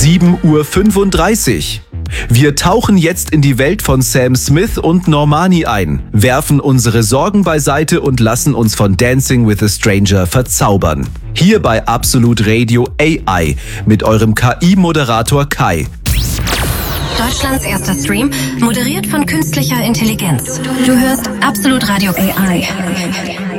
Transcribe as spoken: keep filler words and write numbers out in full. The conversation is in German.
sieben Uhr fünfunddreißig. Wir tauchen jetzt in die Welt von Sam Smith und Normani ein, werfen unsere Sorgen beiseite und lassen uns von Dancing with a Stranger verzaubern. Hier bei Absolut Radio A I mit eurem K I-Moderator Kai. Deutschlands erster Stream, moderiert von künstlicher Intelligenz. Du hörst Absolut Radio A I.